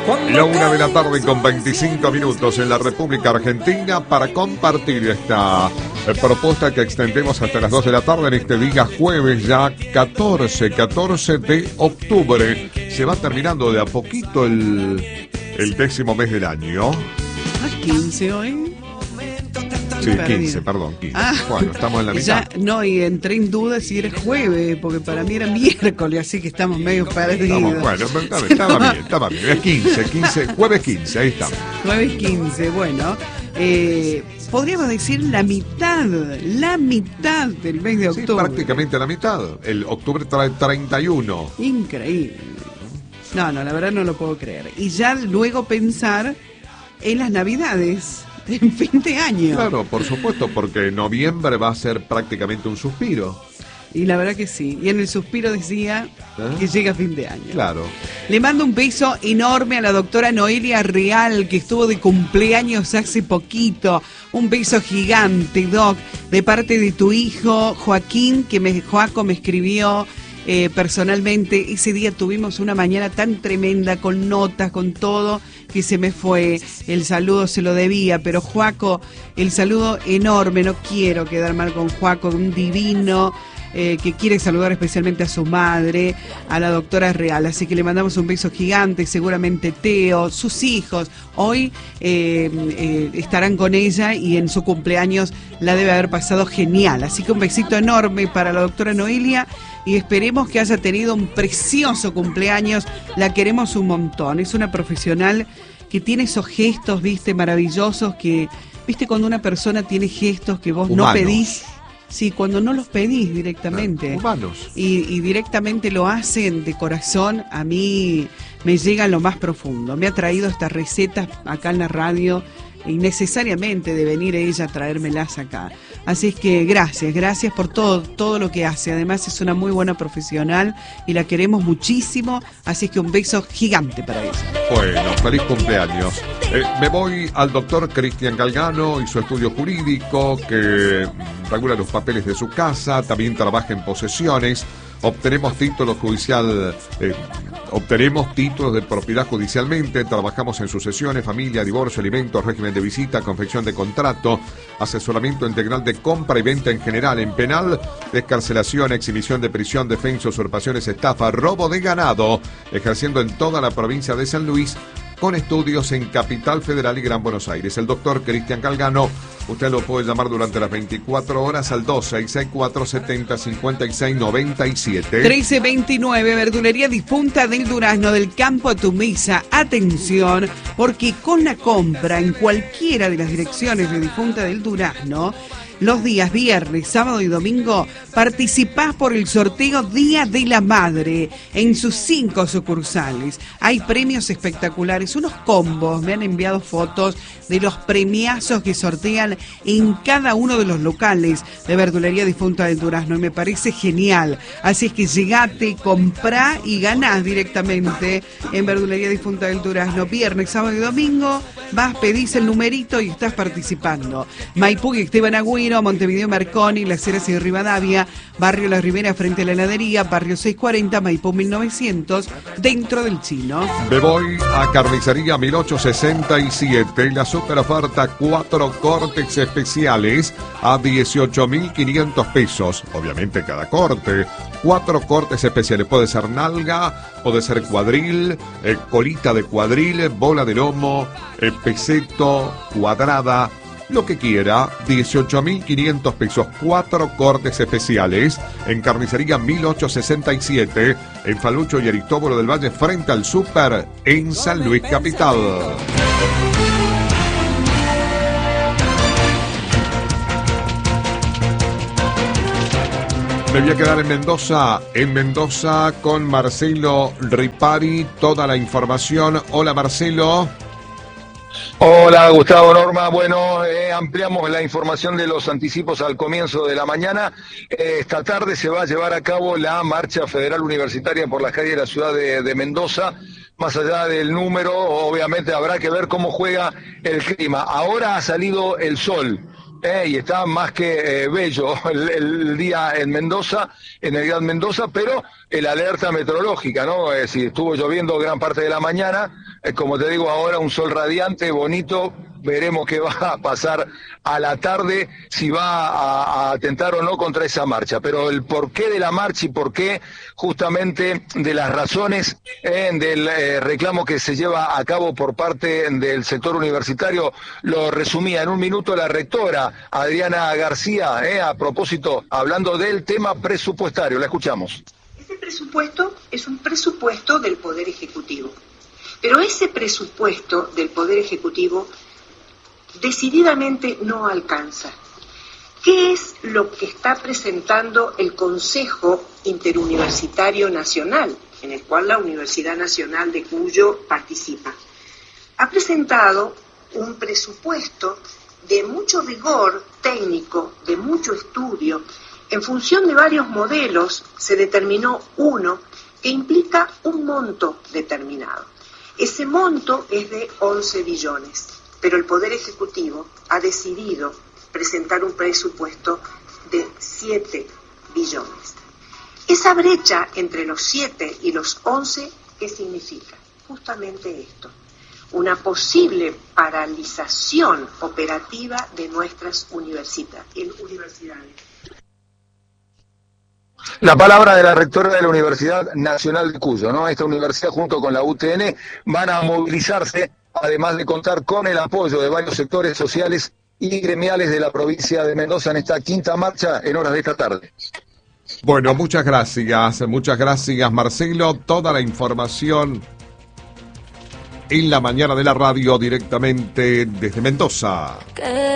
La 1 de la tarde con 25 minutos en la República Argentina para compartir esta propuesta que extendemos hasta las 2 de la tarde en este día jueves ya 14 de octubre. Se va terminando de a poquito el 10º mes del año. ¿No es 15 hoy? Sí, 15, perdón, 15. Bueno, estamos en la mitad. No, y entré en duda si era jueves, porque para mí era miércoles, así que estamos medio perdidos. Bueno, estaba bien. Es 15, jueves 15, ahí estamos. Jueves 15, bueno. Podríamos decir la mitad del mes de octubre. Sí, prácticamente la mitad. El octubre trae 31. Increíble. No, la verdad no lo puedo creer. Y ya luego pensar en las Navidades. En fin de año. Claro, por supuesto, porque noviembre va a ser prácticamente un suspiro. Y la verdad que sí. Y en el suspiro decía que llega fin de año. Claro. Le mando un beso enorme a la doctora Noelia Real, que estuvo de cumpleaños hace poquito. Un beso gigante, Doc, de parte de tu hijo, Joaquín, Joaco me escribió personalmente. Ese día tuvimos una mañana tan tremenda, con notas, con todo, que se me fue. El saludo se lo debía, pero Joaco, el saludo enorme. No quiero quedar mal con Joaco, un divino que quiere saludar especialmente a su madre, a la doctora Real. Así que le mandamos un beso gigante. Seguramente Teo, sus hijos, hoy estarán con ella y en su cumpleaños la debe haber pasado genial. Así que un besito enorme para la doctora Noelia y esperemos que haya tenido un precioso cumpleaños. La queremos un montón. Es una profesional que tiene esos gestos, viste, maravillosos, que, viste, cuando una persona tiene gestos que vos humanos. No pedís. Sí, cuando no los pedís directamente. Humanos. Y directamente lo hacen de corazón, a mí me llega a lo más profundo. Me ha traído estas recetas acá en la radio, innecesariamente de venir ella a traérmelas acá. Así es que gracias por todo lo que hace. Además es una muy buena profesional y la queremos muchísimo. Así es que un beso gigante para ella. Bueno, feliz cumpleaños. Me voy al doctor Cristian Galgano y su estudio jurídico que regula los papeles de su casa, también trabaja en posesiones. Obtenemos títulos de propiedad judicialmente, trabajamos en sucesiones, familia, divorcio, alimentos, régimen de visita, confección de contrato, asesoramiento integral de compra y venta en general, en penal, excarcelación, exhibición de prisión, defensa, usurpaciones, estafa, robo de ganado, ejerciendo en toda la provincia de San Luis, con estudios en Capital Federal y Gran Buenos Aires. El doctor Cristian Galgano, usted lo puede llamar durante las 24 horas al 2664-705697. 1329, verdulería difunta del Durazno, del campo a tu mesa. Atención, porque con la compra en cualquiera de las direcciones de difunta del Durazno, los días viernes, sábado y domingo, participás por el sorteo Día de la Madre en sus 5 sucursales. Hay premios espectaculares, unos combos. Me han enviado fotos de los premiazos que sortean en cada uno de los locales de verdulería difunta del Durazno y me parece genial. Así es que llegate, comprá y ganás directamente en verdulería difunta del Durazno. Viernes, sábado y domingo, vas, pedís el numerito y estás participando. Maipú y Esteban Agüero, Montevideo, Marconi, Las Heras y Rivadavia, Barrio La Ribera frente a la heladería, Barrio 640, Maipú 1900, dentro del Chino. Me voy a Carnicería 1867, la super oferta, 4 cortes especiales a 18.500 pesos, obviamente cada corte. 4 cortes especiales, puede ser nalga, puede ser cuadril, colita de cuadril, bola de lomo, peseto, cuadrada, lo que quiera, 18.500 pesos, 4 cortes especiales en Carnicería 1867, en Falucho y Aristóbulo del Valle, frente al Súper, en San Luis Capital. Me voy a quedar en Mendoza con Marcelo Ripari, toda la información. Hola Marcelo. Hola Gustavo, Norma, bueno, ampliamos la información de los anticipos al comienzo de la mañana. Esta tarde se va a llevar a cabo la marcha federal universitaria por las calles de la ciudad de Mendoza. Más allá del número, obviamente habrá que ver cómo juega el clima. Ahora ha salido el sol, y está más que bello el día en Mendoza, en el Gran Mendoza, pero el alerta meteorológica, ¿no? Si estuvo lloviendo gran parte de la mañana, como te digo ahora, un sol radiante, bonito. Veremos qué va a pasar a la tarde, si va a atentar o no contra esa marcha. Pero el porqué de la marcha y porqué justamente de las razones del reclamo que se lleva a cabo por parte del sector universitario, lo resumía en un minuto la rectora Adriana García, a propósito, hablando del tema presupuestario. La escuchamos. Ese presupuesto es un presupuesto del Poder Ejecutivo. Pero ese presupuesto del Poder Ejecutivo decididamente no alcanza. ¿Qué es lo que está presentando el Consejo Interuniversitario Nacional, en el cual la Universidad Nacional de Cuyo participa? Ha presentado un presupuesto de mucho rigor técnico, de mucho estudio. En función de varios modelos se determinó uno que implica un monto determinado. Ese monto es de 11 billones. Pero el Poder Ejecutivo ha decidido presentar un presupuesto de 7 billones. Esa brecha entre los 7 y los 11, ¿qué significa? Justamente esto, una posible paralización operativa de nuestras universidades. La palabra de la rectora de la Universidad Nacional de Cuyo, ¿no? Esta universidad junto con la UTN van a movilizarse, además de contar con el apoyo de varios sectores sociales y gremiales de la provincia de Mendoza en esta quinta marcha en horas de esta tarde. Bueno, muchas gracias Marcelo. Toda la información en la mañana de la radio directamente desde Mendoza.